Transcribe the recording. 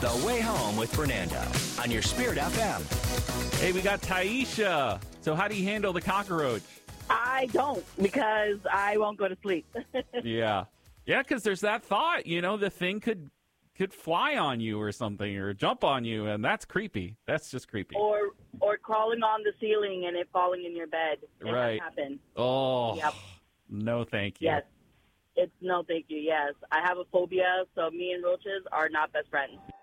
The Way Home with Fernando on your Spirit FM. Hey, we got Taisha. So how do you handle the cockroach? I don't, because I won't go to sleep. Yeah. Yeah, because there's that thought, the thing could fly on you or something or jump on you, and that's creepy. That's just creepy. Or crawling on the ceiling and it falling in your bed. It Right. has happened. Oh, Yep. No thank you. Yes. It's no thank you, yes. I have a phobia, so me and roaches are not best friends.